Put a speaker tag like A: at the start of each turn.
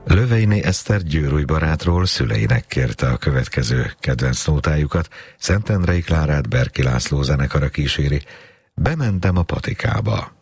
A: Löveiné Eszter győrúj barátról szüleinek kérte a következő kedvenc nótájukat. Szentendrei Klárát Berki László zenekara kíséri. Bementem a patikába.